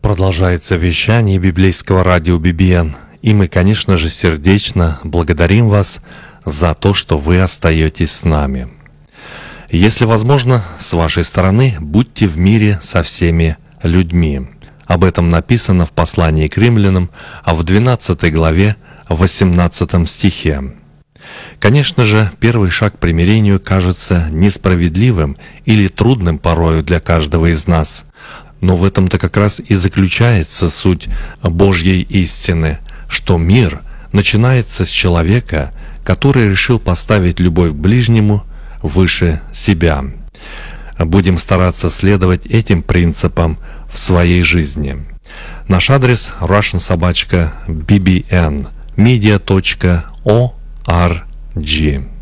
Продолжается вещание библейского радио BBN, и мы, конечно же, сердечно благодарим вас за то, что вы остаетесь с нами. Если возможно, с вашей стороны, будьте в мире со всеми людьми. Об этом написано в послании к римлянам, в 12 главе, 18 стихе. Конечно же, первый шаг к примирению кажется несправедливым или трудным порою для каждого из нас. Но в этом-то как раз и заключается суть Божьей истины, что мир начинается с человека, который решил поставить любовь к ближнему выше себя. Будем стараться следовать этим принципам в своей жизни. Наш адрес russian@bbnmedia.org.